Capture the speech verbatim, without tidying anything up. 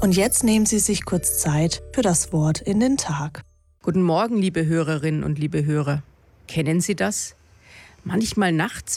Und jetzt nehmen Sie sich kurz Zeit für das Wort in den Tag. Guten Morgen, liebe Hörerinnen und liebe Hörer. Kennen Sie das? Manchmal nachts,